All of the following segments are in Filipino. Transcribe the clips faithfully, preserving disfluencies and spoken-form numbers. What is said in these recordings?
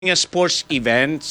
nga sports events.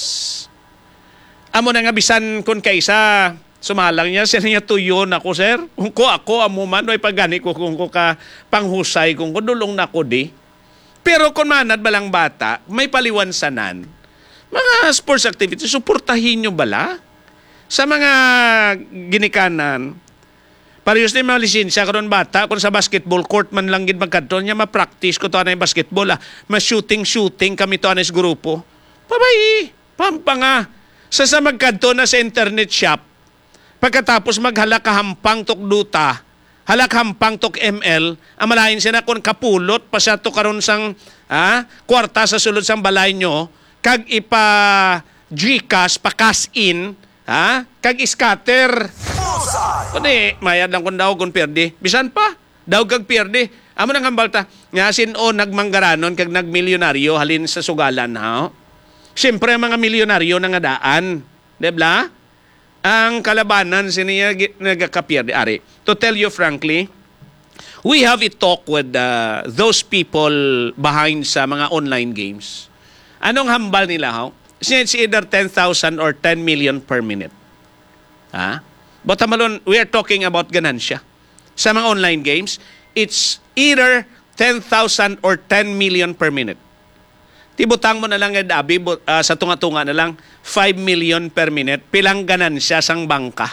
Amo na nga bisan kun kaysa sumalang niya, siya niya tuyo na ko, sir. Kung ko ako, amo man, may pagani ko kung ko ka panghusay, kung ko dulong na ko di. Pero kung manad balang bata, may paliwansanan. Mga sports activities, suportahin nyo bala? Sa mga ginikanan, parehas din mga lisensya karon bata, kung sa basketball court man lang gid magkadto niya ma-practice ko to anay basketball, ah. ma-shooting-shooting kami to anay grupo. Pabay, pampanga. Sa sa magkadto na sa internet shop, pagkatapos maghalak hampang tok duta, halak hampang tok M L, amalain siya na kung kapulot pa siya to karon sang ah, kwarta sa sulod sang balay nyo, kag ipa Gcash, pa cash in, ha? Kag scatter. Kundi, mayad lang kung daw kung perdi. Bisan pa, daw kag perdi. Amo nang hambalta. Nga sin o nagmanggaranon kag nagmilyonaryo halin sa sugalan, ha? Siyempre, mga milyonaryo na nga daan. Debla? Ang kalabanan siniya nagkapirdi. Ari, to tell you frankly, we have a talk with uh, those people behind sa mga online games. Anong hambal nila, ha? It's either ten thousand or ten million per minute. Ha? But amalon, we are talking about ganansya. Sa mga online games, it's either ten thousand or ten million per minute. Tibutang mo na lang, Abi, uh, sa tunga-tunga na lang, five million per minute, pilang ganansya sang bangka.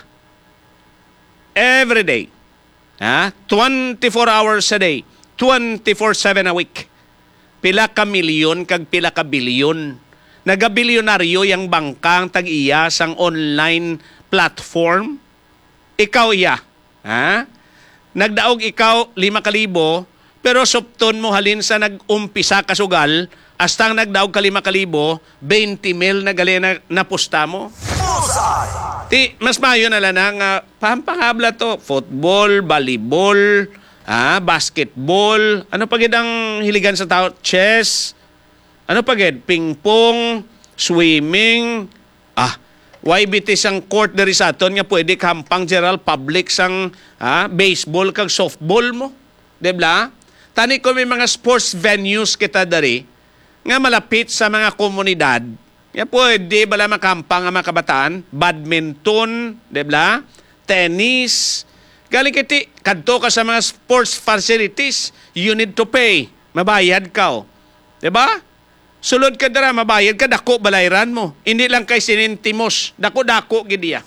Every day. Ha? twenty-four hours a day. twenty-four seven a week. Pila ka milyon, kag pila ka bilyon. Nagabilyonaryo yung bangkang tag-iya sang online platform. Ikaw iya. Ha? Nagdaog ikaw lima kalibo, pero supton mo halin sa nag-umpisa kasugal, hasta nagdaog ka lima kalibo, twenty mil na gali na napusta mo. Ti, mas mayo na lang nga, pampangabla to, football, volleyball, ah, basketball, ano pa gid ang hiligan sa tao? Chess, ano pa gid? Ping-pong, swimming, ah, Y B T sang court diri sa aton nga pwede kampang general public sang ah, baseball kag softball mo. Debla? Tani ko may mga sports venues kita dari nga malapit sa mga komunidad. Nga pwede bala makampang nga mga kabataan, badminton, debla? Tennis. Galing kiti kadto ka sa mga sports facilities, you need to pay. Mabayad ka. Diba? Sulod ka dara, mabayad ka, dako balayran mo. Hindi lang kay sinintimos. Dako-dako gidiya.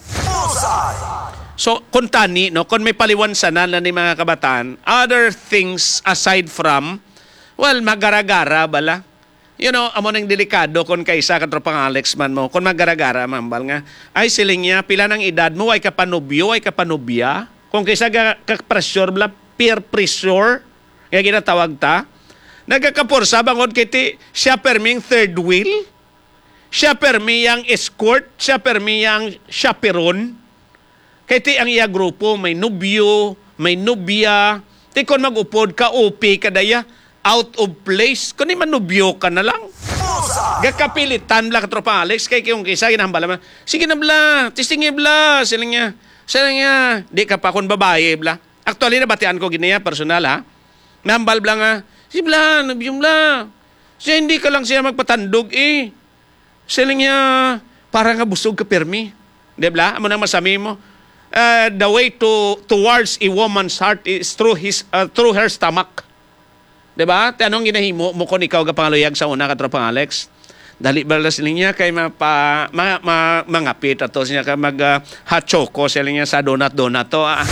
So, kung tani, no, kung may paliwansanan na ni mga kabataan, other things aside from, well, magara-gara bala. You know, amo nang delikado kung kaysa katropang Alex man mo. Kung magara-gara, mambal nga, ay siling niya, pila ng edad mo, ay kapanubyo, ay kapanubya. Kung kaysa ka-pressure, bala, peer pressure, kaya ginatawag ta, nagkakapursa bangod kiti siya perming third wheel, siya permi yang escort, siya permi yang chaperon. Kiti ang iya grupo may nubyo, may nubya. Ti kon magupod ka O P kadaya out of place, kun man nubyo ka na lang. Gakapilitan bla katropa Alex kay kung kisa ginahambala man. Sige na bla, tistingi bla, siling niya. Siling niya, di ka pa kon babae bla. Actually nabatian ko ginaya personal ha. Nambal bla nga. Si Bla, nabiyong Bla. Siya hindi ka lang siya magpatandog eh. Siya niya, parang nga busog ka permi. Di Bla? Amo nang masami mo. Uh, the way to towards a woman's heart is through his uh, through her stomach. Di ba? Tanong ginahimo mo kung ikaw ka pangaluyag sa una katropang Alex. Dali ba la siling niya kay mapa, ma, ma, mangapit ato siya ka mag uh, hot choco siling niya sa donut-donut to. Ah.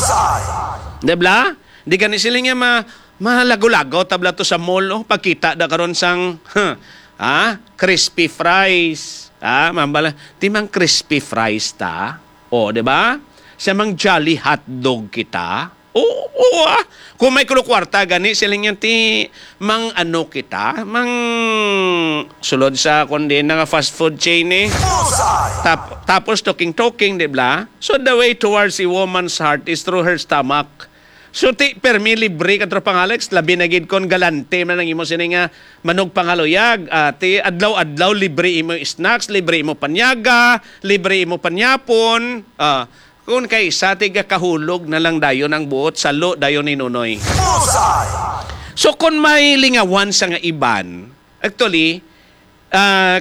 Di Bla? Di ka ni siling niya ma mahalago-lago tabla to sa mall, oh. Pagkita da karon sang huh, ah, crispy fries. Ah, mambala, timang crispy fries ta. O, di ba? Sa mang jolly hotdog kita. Oo, oo ah. Kung may kulukwarta gani siling yan ti mang ano kita, mang sulod sa kundi nga fast food chain eh. Tap, tapos talking-talking, di ba? So the way towards a woman's heart is through her stomach. So ti permi libre ka tropang Alex, labi na gid kon galante man ang imo sini nga manog pangaluyag, ati uh, adlaw-adlaw libre imo snacks, libre imo panyaga, libre imo panyapon. Uh, kung kay sa tiga kahulog na lang dayon ang buot salo dayon ni Nunoy. So kung may lingawan sa nga iban, actually ah,